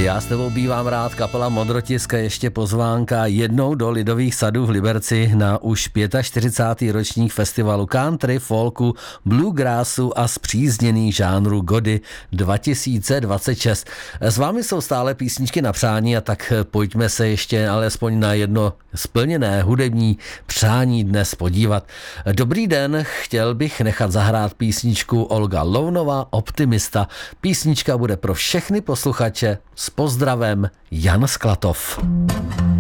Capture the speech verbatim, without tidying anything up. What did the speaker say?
Já s tebou bývám rád, kapela Modrotisk a ještě pozvánka jednou do Lidových sadů v Liberci na už čtyřicátý pátý ročník festivalu country, folku, bluegrassu a zpřízněných žánrů Gody dva tisíce dvacet šest. S vámi jsou stále písničky na přání a tak pojďme se ještě alespoň na jedno splněné hudební přání dnes podívat. Dobrý den, chtěl bych nechat zahrát písničku Olga Lounová, Optimista. Písnička bude pro všechny posluchače s pozdravem Jan Sklatov.